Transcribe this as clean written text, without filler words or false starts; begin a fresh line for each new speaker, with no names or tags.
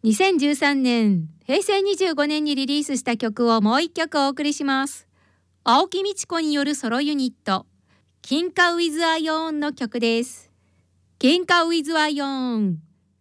2013年、平成25年にリリースした曲をもう一曲お送りします。青木美智子によるソロユニット、金華ウィズアヨーンの曲です。金華ウィズアヨーン。